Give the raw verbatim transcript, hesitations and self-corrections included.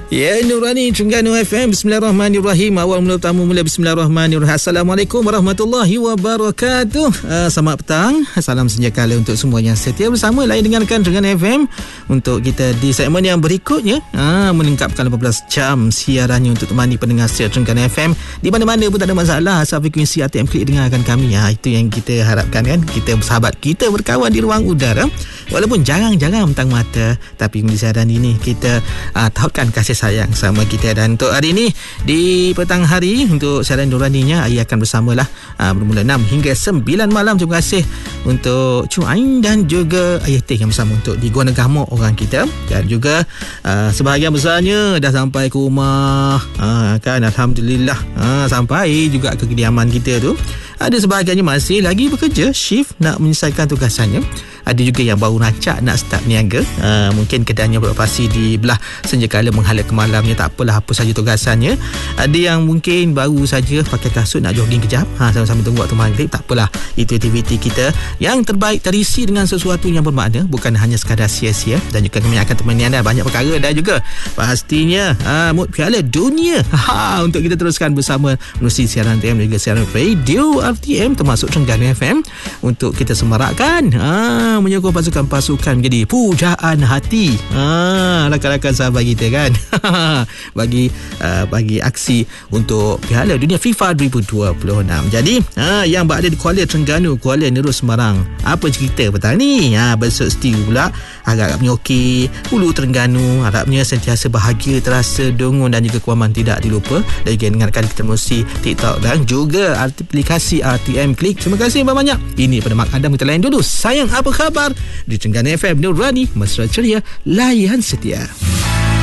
Ya, Nurani Terengganu F M. Bismillahirrahmanirrahim. Awal mula tamu mula Bismillahirrahmanirrahim. Assalamualaikum warahmatullahi wabarakatuh. uh, Selamat petang. Salam senjakala untuk semua yang setia bersama lain dengarkan Terengganu F M untuk kita di segmen yang berikutnya, uh, meningkapkan lapan belas jam siarannya untuk temani pendengar setia Terengganu F M di mana-mana pun tak ada masalah, asal frekuensi A T M klik dengarkan kami. Ha, itu yang kita harapkan kan. Kita bersahabat, kita berkawan di ruang udara walaupun jarang-jarang mentang mata, tapi di siaran ini kita uh, tautkan kasih sayang sama kita. Dan untuk hari ini di petang hari untuk siaran Nuraninya, Ayah akan bersamalah uh, bermula enam hingga sembilan malam. Terima kasih untuk Cuain dan juga Ayah Teh yang bersama untuk di Gua Negahmok orang kita. Dan juga uh, sebahagian besarnya dah sampai ke rumah, uh, kan, Alhamdulillah, uh, sampai juga ke kediaman kita tu. Ada sebahagiannya masih lagi bekerja shift nak menyelesaikan tugasannya. Ada juga yang baru racak nak start niaga. Uh, mungkin kedainya beroperasi di belah senjakala menghala ke malamnya. Tak apalah, apa saja tugasannya. Ada yang mungkin baru saja pakai kasut nak jogging kejap, ha, sama-sama tunggu waktu maghrib. Tak apalah, itu aktiviti kita yang terbaik, terisi dengan sesuatu yang bermakna, bukan hanya sekadar sia-sia. Dan juga kami akan temani anda banyak perkara. Dan juga pastinya ha, mood Piala Dunia, ha, untuk kita teruskan bersama menerusi siaran T M dan juga siaran radio R T M termasuk Terengganu F M untuk kita semarakkan, ha, menyokong pasukan-pasukan menjadi pujaan hati, ha, rakan-rakan sahabat kita kan. bagi uh, bagi aksi untuk Piala Dunia FIFA dua ribu dua puluh enam. Jadi ha, yang berada di Kuala Terengganu, Kuala Nerus, Semarang, apa cerita petang ni? Ha, besok setia pula, harap-harapnya okey. Hulu Terengganu harapnya sentiasa bahagia, terasa dongon dan juga kewaman tidak dilupa. Dan juga dengarkan kita melalui TikTok dan juga aplikasi R T M Klik. Terima kasih banyak-banyak. Ini pada Mak Adam, kita lain dulu. Sayang, apa khabar? Di Terengganu F M, Nurani, mesra ceria, layan setia.